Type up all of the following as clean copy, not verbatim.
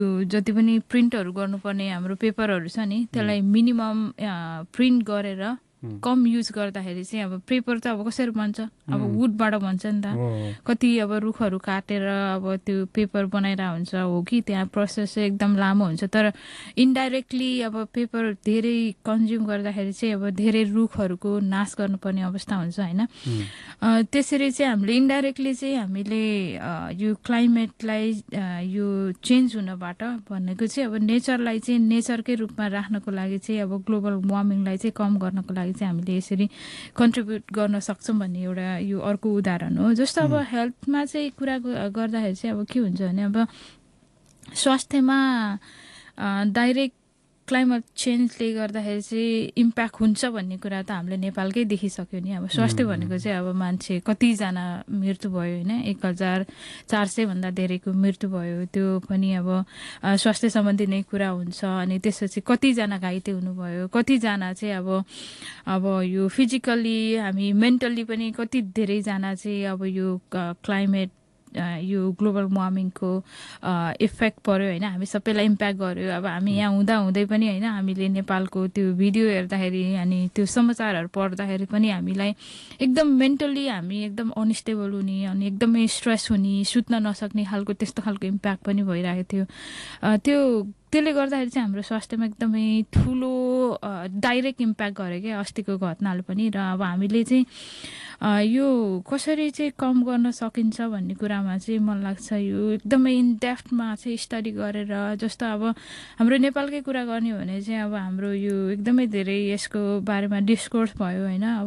जति पनि प्रिन्टहरू गर्नुपर्ने हाम्रो पेपरहरू छ नि त्यसलाई मिनिमम प्रिन्ट गरेर कम युज गर्दाखेरि चाहिँ अब पेपर त अब कसरी बन्छ अब वुडबाट बन्छ नि त कति अब रुखहरू काटेर अब त्यो पेपर बनाइरहेको हुन्छ हो कि त्यहाँ प्रोसेस चाहिँ एकदम लामो हुन्छ तर इन्डाइरेक्टली अब पेपर धेरै कन्ज्युम गर्दाखेरि चाहिँ अब धेरै रुखहरूको नाश गर्नुपर्ने अवस्था हुन्छ होइन त्यसरी चाहिँ हामीले इन्डाइरेक्टली चाहिँ हामीले यो क्लाइमेटलाई यो चेन्ज हुनबाट भनेको चाहिँ अब नेचरलाई चाहिँ नेचरकै रूपमा राख्नको लागि चाहिँ अब ग्लोबल वार्मिङलाई चाहिँ कम गर्नको लागि चाहिँ हामीले यसरी कन्ट्रिब्युट गर्न सक्छौँ भन्ने एउटा यो अर्को उदाहरण हो जस्तो अब हेल्थमा चाहिँ कुरा गर्दाखेरि चाहिँ अब के हुन्छ भने अब स्वास्थ्यमा डाइरेक्ट क्लाइमेट चेन्जले गर्दाखेरि चाहिँ इम्प्याक्ट हुन्छ भन्ने कुरा त हामीले नेपालकै देखिसक्यो नि अब स्वास्थ्य भनेको चाहिँ अब मान्छे कतिजना मृत्यु भयो होइन 1400 भन्दा धेरैको मृत्यु भयो त्यो पनि अब स्वास्थ्य सम्बन्धी नै कुरा हुन्छ अनि त्यसपछि कतिजना घाइते हुनुभयो कतिजना चाहिँ अब यो फिजिकल्ली हामी मेन्टल्ली पनि कति धेरैजना चाहिँ अब यो क्लाइमेट यो ग्लोबल वार्मिङको इफेक्ट पर्यो होइन हामी सबैलाई इम्प्याक्ट गर्यो अब हामी यहाँ हुँदै पनि होइन हामीले नेपालको त्यो भिडियो हेर्दाखेरि अनि त्यो समाचारहरू पढ्दाखेरि पनि हामीलाई एकदम मेन्टल्ली हामी एकदम अनस्टेबल हुने अनि एकदमै स्ट्रेस हुने सुत्न नसक्ने खालको त्यस्तो खालको इम्प्याक्ट पनि भइरहेको थियो त्यसले गर्दाखेरि चाहिँ हाम्रो स्वास्थ्यमा एकदमै ठुलो डाइरेक्ट इम्प्याक्ट गर्यो क्या अस्तिको घटनाले पनि र अब हामीले चाहिँ यो कसरी चाहिँ कम गर्न सकिन्छ भन्ने कुरामा चाहिँ मलाई लाग्छ यो एकदमै इनडेप्थमा चाहिँ स्टडी गरेर जस्तो अब हाम्रो नेपालकै कुरा गर्ने भने चाहिँ अब हाम्रो यो एकदमै धेरै यसको बारेमा डिस्कोर्स भयो होइन अब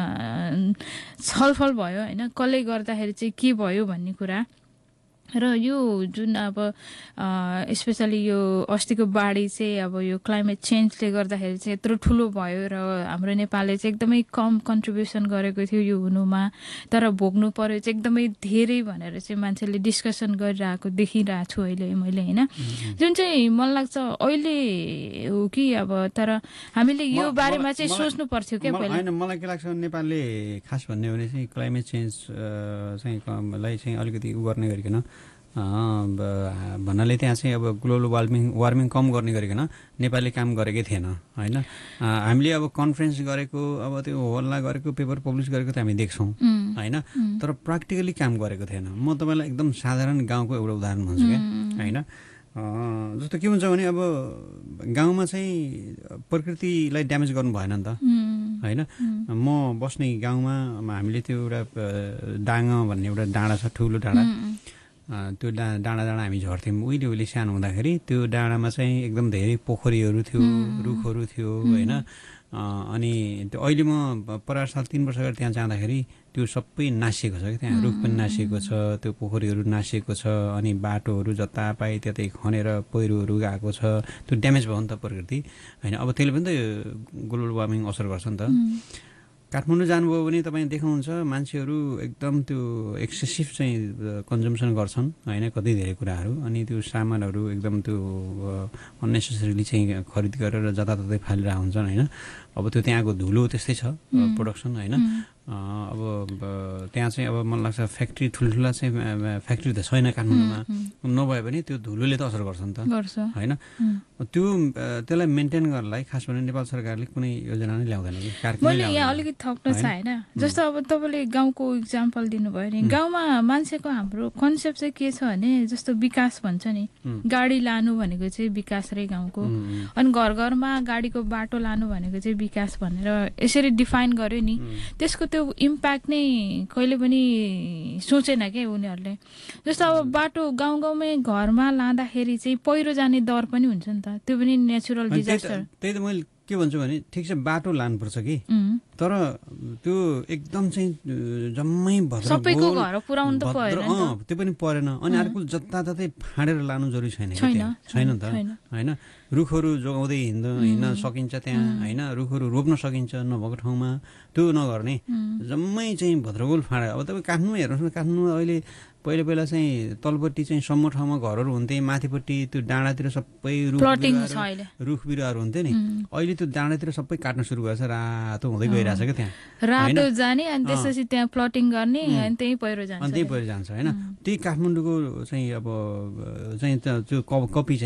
छलफल भयो होइन कसले गर्दाखेरि चाहिँ के भयो भन्ने कुरा र यो जुन अब स्पेसली यो अस्तिको बाढी चाहिँ अब यो क्लाइमेट चेन्जले गर्दाखेरि चाहिँ यत्रो ठुलो भयो र हाम्रो नेपालले चाहिँ एकदमै कम कन्ट्रिब्युसन गरेको थियो यो हुनुमा तर भोग्नु पर्यो चाहिँ एकदमै धेरै भनेर चाहिँ मान्छेले डिस्कसन गरिरहेको देखिरहेको छु अहिले मैले होइन जुन चाहिँ मलाई लाग्छ अहिले हो कि अब तर हामीले यो बारेमा चाहिँ सोच्नु पर्थ्यो क्या पहिला होइन मलाई के लाग्छ नेपालले खास भन्ने भने चाहिँ क्लाइमेट चेन्ज चाहिँ अलिकति उ गर्ने गरिकन भन्नाले त्यहाँ चाहिँ अब ग्लोबल वार्मिङ कम गर्ने गरिकन नेपालले काम गरेकै थिएन होइन हामीले अब कन्फरेन्स गरेको अब त्यो हल्ला गरेको पेपर पब्लिस गरेको त हामी देख्छौँ होइन तर प्र्याक्टिकली काम गरेको थिएन म तपाईँलाई एकदम साधारण गाउँको एउटा उदाहरण भन्छु क्या होइन जस्तो के हुन्छ भने अब गाउँमा चाहिँ प्रकृतिलाई ड्यामेज गर्नु भएन नि त होइन म बस्ने गाउँमा हामीले त्यो एउटा डाँग भन्ने एउटा डाँडा छ ठुलो डाँडा त्यो डाँडा हामी झर्थ्यौँ उहिले सानो हुँदाखेरि त्यो डाँडामा चाहिँ एकदम धेरै पोखरीहरू थियो रुखहरू थियो होइन अनि त्यो अहिले म पर साल 3 वर्ष अगाडि त्यहाँ जाँदाखेरि त्यो सबै नासिएको छ कि त्यहाँ रुख पनि नासिएको छ त्यो पोखरीहरू नासिएको छ अनि बाटोहरू जतापाए त्यतै खनेर पहिरोहरू गएको छ त्यो ड्यामेज भयो नि त प्रकृति होइन अब त्यसले पनि त ग्लोबल वार्मिङ असर गर्छ नि त काठमाडौँ जानुभयो भने तपाईँ देख्नुहुन्छ मान्छेहरू एकदम त्यो एक्सेसिभ चाहिँ कन्जम्सन गर्छन् होइन कति धेरै कुराहरू अनि त्यो सामानहरू एकदम त्यो अननेसेसरीली चाहिँ खरिद गरेर जताततै फालिरहेको हुन्छन् होइन अब त्यो त्यहाँको धुलो त्यस्तै छ प्रोडक्सन होइन अब त्यहाँ चाहिँ अब मलाई लाग्छ फ्याक्ट्री ठुल्ठुला चाहिँ फ्याक्ट्री त छैन काठमाडौँमा नभए पनि त्यो धुलोले त असर गर्छ नि त होइन त्यसलाई मेन्टेन गर्नलाई खास भने नेपाल सरकारले कुनै योजना नै ल्याउँदैन कि मैले यहाँ अलिकति थप्न छ होइन जस्तो अब तपाईँले गाउँको इक्जाम्पल दिनुभयो नि गाउँमा मान्छेको हाम्रो कन्सेप्ट चाहिँ के छ भने जस्तो विकास भन्छ नि गाडी लानु भनेको चाहिँ विकास रे गाउँको अनि घर घरमा गाडीको बाटो लानु भनेको चाहिँ विकास भनेर यसरी डिफाइन गर्यो नि त्यसको त्यो इम्प्याक्ट नै कहिले पनि सोचेन क्या उनीहरूले जस्तो अब बाटो गाउँमै घरमा लाँदाखेरि चाहिँ पहिरो जाने डर पनि हुन्छ नि त त्यो पनि नेचुरल डिजास्टर त्यही त मैले के भन्छु भने ठिक छ बाटो लानुपर्छ कि तर त्यो एकदम चाहिँ जम्मै सबैको घर पुर्याउनु त परेन त्यो पनि परेन अनि अर्को जताततै फाँडेर लानु जरुरी छैन नि त होइन रुखहरू जोगाउँदै हिँड्न सकिन्छ त्यहाँ होइन रुखहरू रोप्न सकिन्छ नभएको ठाउँमा त्यो नगर्ने जम्मै चाहिँ भद्रगोल फाँडे अब तपाईँ काठमाडौँ हेर्नुहोस् न काठमाडौँ अहिले पहिला चाहिँ तलपट्टि चाहिँ सम्म ठाउँमा घरहरू हुन्थे माथिपट्टि त्यो डाँडातिर सबै रुख बिरुवाहरू हुन्थे नि अहिले त्यो डाँडातिर सबै काट्न सुरु गर्छ रातो हुँदै गइरहेको भइरहेछ क्या त्यहाँ रातो जाने अनि त्यसपछि त्यहाँ प्लटिङ गर्ने अनि त्यही पहिरो जान्छ अनि त्यही पहिरो जान्छ होइन। त्यही काठमाडौँको चाहिँ अब चाहिँ त्यो कपी